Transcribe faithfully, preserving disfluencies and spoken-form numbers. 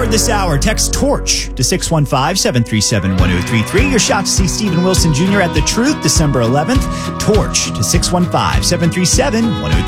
word this hour. Text TORCH to six one five, seven three seven, one oh three three. Your shot to see Stephen Wilson Junior at The Truth, December eleventh. TORCH to six one five, seven three seven, one oh three three.